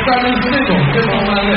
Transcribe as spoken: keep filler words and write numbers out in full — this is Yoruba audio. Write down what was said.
三十四种这么慢类。